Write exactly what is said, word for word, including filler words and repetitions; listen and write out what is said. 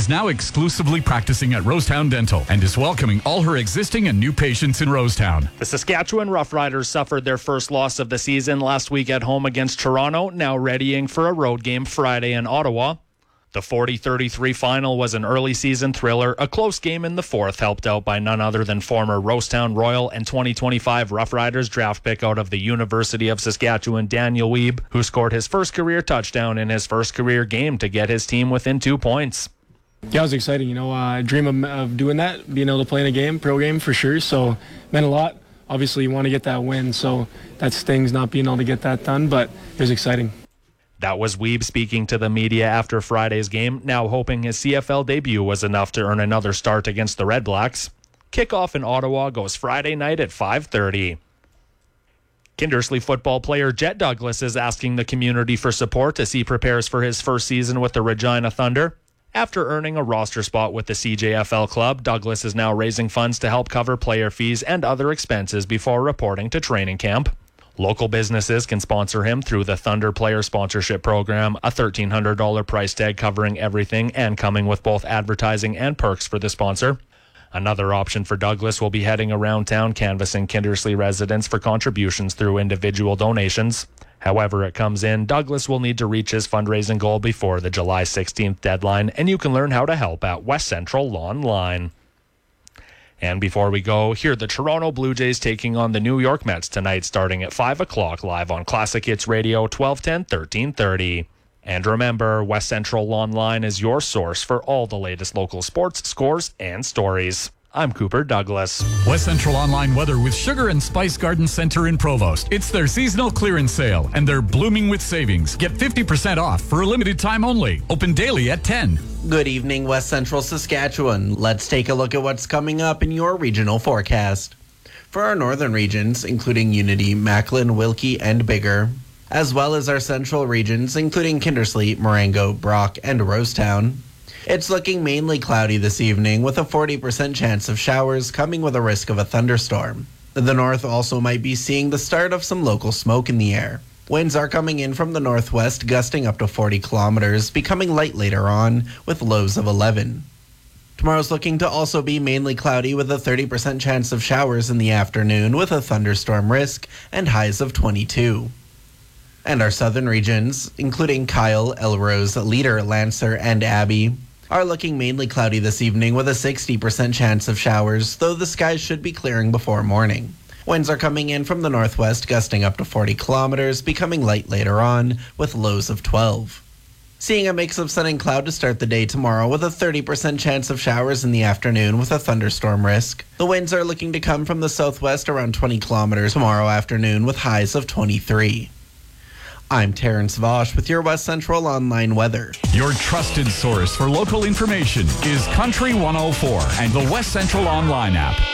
is now exclusively practicing at Rosetown Dental and is welcoming all her existing and new patients in Rosetown. The Saskatchewan Roughriders suffered their first loss of the season last week at home against Toronto, now readying for a road game Friday in Ottawa. The forty thirty-three final was an early season thriller. A close game in the fourth, helped out by none other than former Rosetown Royal and twenty twenty-five Roughriders draft pick out of the University of Saskatchewan, Daniel Wiebe, who scored his first career touchdown in his first career game to get his team within two points. Yeah, it was exciting. You know, uh, I dream of, of doing that, being able to play in a game, pro game for sure. So it meant a lot. Obviously, you want to get that win, so that stings not being able to get that done, but it was exciting. That was Wiebe speaking to the media after Friday's game, now hoping his C F L debut was enough to earn another start against the Red Blacks. Kickoff in Ottawa goes Friday night at five thirty. Kindersley football player Jet Douglas is asking the community for support as he prepares for his first season with the Regina Thunder. After earning a roster spot with the C J F L club, Douglas is now raising funds to help cover player fees and other expenses before reporting to training camp. Local businesses can sponsor him through the Thunder Player Sponsorship Program, a thirteen hundred dollars price tag covering everything and coming with both advertising and perks for the sponsor. Another option for Douglas will be heading around town canvassing Kindersley residents for contributions through individual donations. However it comes in, Douglas will need to reach his fundraising goal before the July sixteenth deadline, and you can learn how to help at West Central Online. And before we go, hear the Toronto Blue Jays taking on the New York Mets tonight starting at five o'clock live on Classic Hits Radio, twelve ten, thirteen thirty. And remember, West Central Online is your source for all the latest local sports, scores, and stories. I'm Cooper Douglas. West Central Online weather with Sugar and Spice Garden Center in Provost. It's their seasonal clearance sale, and they're blooming with savings. Get fifty percent off for a limited time only. Open daily at ten. Good evening, West Central Saskatchewan. Let's take a look at what's coming up in your regional forecast. For our northern regions, including Unity, Macklin, Wilkie, and Bigger, as well as our central regions, including Kindersley, Marengo, Brock, and Rosetown, it's looking mainly cloudy this evening with a forty percent chance of showers coming with a risk of a thunderstorm. The north also might be seeing the start of some local smoke in the air. Winds are coming in from the northwest, gusting up to forty kilometers, becoming light later on, with lows of eleven. Tomorrow's looking to also be mainly cloudy with a thirty percent chance of showers in the afternoon with a thunderstorm risk and highs of twenty-two. And our southern regions, including Kyle, Elrose, Leader, Lancer, and Abbey, are looking mainly cloudy this evening with a sixty percent chance of showers, though the skies should be clearing before morning. Winds are coming in from the northwest, gusting up to forty kilometers, becoming light later on, with lows of twelve. Seeing a mix of sun and cloud to start the day tomorrow with a thirty percent chance of showers in the afternoon with a thunderstorm risk. The winds are looking to come from the southwest around twenty kilometers tomorrow afternoon with highs of twenty-three. I'm Terrence Vosch with your West Central Online weather. Your trusted source for local information is Country one oh four and the West Central Online app.